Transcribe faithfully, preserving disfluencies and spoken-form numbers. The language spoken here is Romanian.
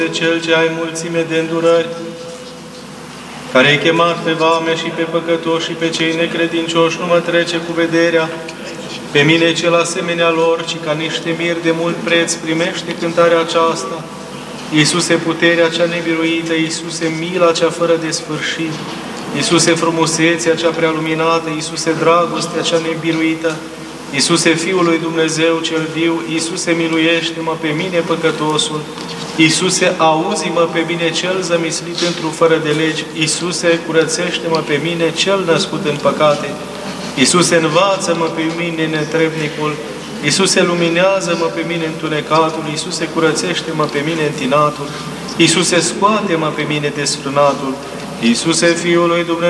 Cel ce ai mulțime de îndurări, care ai chemat pe vame și pe păcătoși și pe cei necredincioși, nu mă trece cu vederea. Pe mine cel asemenea lor, ci ca niște miri de mult preț, primește cântarea aceasta. Iisuse, puterea cea nebiruită, Iisuse, mila cea fără de sfârșit, Iisuse, frumusețea cea prealuminată, Iisuse, dragostea cea nebiruită, Iisuse, Fiul lui Dumnezeu cel viu, Iisuse, miluiește-mă pe mine păcătosul, Iisuse, auzi-mă pe mine cel zămislit într-o fără de legi, Iisuse, curățește-mă pe mine cel născut în păcate, Iisuse, învață-mă pe mine netrebnicul, Iisuse, luminează-mă pe mine întunecatul, Iisuse, curățește-mă pe mine întinatul, Iisuse, scoate-mă pe mine desfrânatul, Iisuse, Fiul lui Dumnezeu,